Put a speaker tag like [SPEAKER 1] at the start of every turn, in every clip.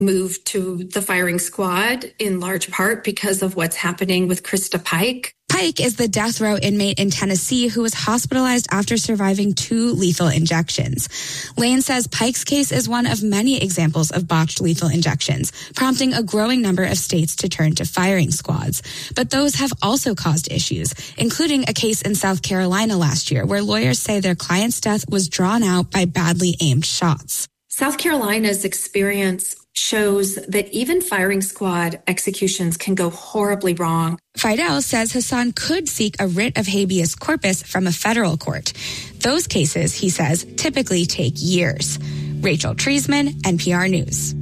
[SPEAKER 1] moved to the firing squad in large part because of what's happening with Krista Pike.
[SPEAKER 2] Pike is the death row inmate in Tennessee who was hospitalized after surviving 2 lethal injections. Lane says Pike's case is one of many examples of botched lethal injections, prompting a growing number of states to turn to firing squads. But those have also caused issues, including a case in South Carolina last year where lawyers say their client's death was drawn out by badly aimed shots.
[SPEAKER 1] South Carolina's experience shows that even firing squad executions can go horribly wrong.
[SPEAKER 2] Fidel says Hassan could seek a writ of habeas corpus from a federal court. Those cases, he says, typically take years. Rachel Treisman, NPR News.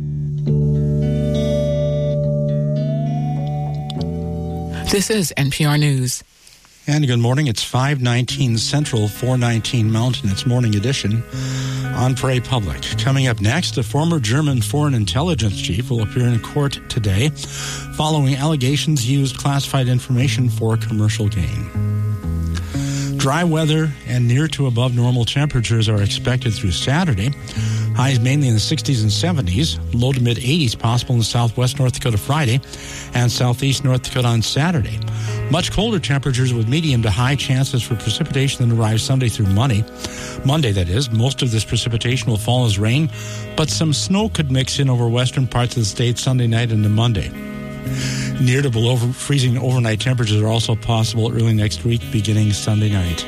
[SPEAKER 3] This is NPR News.
[SPEAKER 4] And good morning. It's 5:19 Central, 4:19 Mountain. It's Morning Edition on Prairie Public. Coming up next, a former German foreign intelligence chief will appear in court today following allegations he used classified information for commercial gain. Dry weather and near to above normal temperatures are expected through Saturday. Highs mainly in the 60s and 70s. Low to mid-80s possible in southwest North Dakota Friday and southeast North Dakota on Saturday. Much colder temperatures with medium to high chances for precipitation that arrives Sunday through Monday. Monday, that is. Most of this precipitation will fall as rain, but some snow could mix in over western parts of the state Sunday night into Monday. Near to below freezing overnight temperatures are also possible early next week, beginning Sunday night.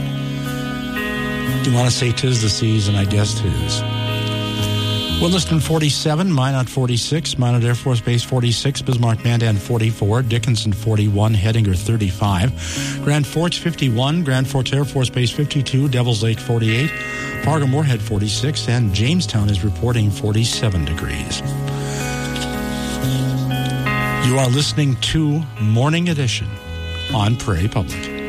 [SPEAKER 4] You want to say 'tis the season, I guess 'tis. Williston 47, Minot 46, Minot Air Force Base 46, Bismarck Mandan 44, Dickinson 41, Hettinger 35, Grand Forks 51, Grand Forks Air Force Base 52, Devils Lake 48, Fargo-Moorhead 46, and Jamestown is reporting 47 degrees. You are listening to Morning Edition on Prairie Public.